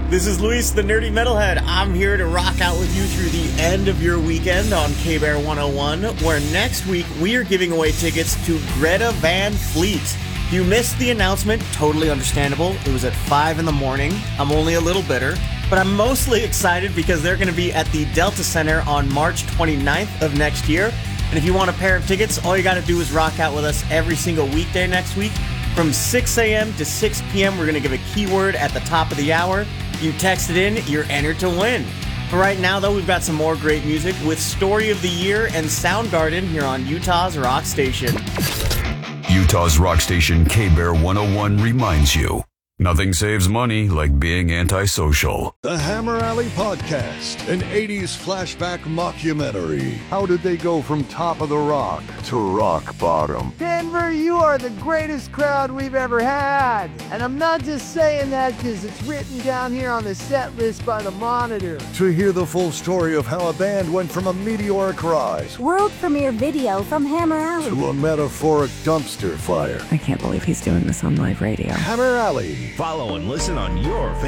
This is Luis, the Nerdy Metalhead. I'm here to rock out with you through the end of your weekend on K-Bear 101, where next week we are giving away tickets to Greta Van Fleet. If you missed the announcement, totally understandable. It was at 5 in the morning. I'm only a little bitter, but I'm mostly excited because they're going to be at the Delta Center on March 29th of next year. And if you want a pair of tickets, all you got to do is rock out with us every single weekday next week. From 6 a.m. to 6 p.m., we're going to give a keyword at the top of the hour. You text it in, you're entered to win. For right now, though, we've got some more great music with Story of the Year and Soundgarden here on Utah's Rock Station. Utah's Rock Station K-Bear 101 reminds you, nothing saves money like being antisocial. The Hammer Alley Podcast, an 80s flashback mockumentary. How did they go from top of the rock to rock bottom? Denver, you are the greatest crowd we've ever had. And I'm not just saying that because it's written down here on the set list by the Monitor. To hear the full story of how a band went from a meteoric rise world premiere video from Hammer Alley to a metaphoric dumpster fire. I can't believe he's doing this on live radio. Hammer Alley. Follow and listen on your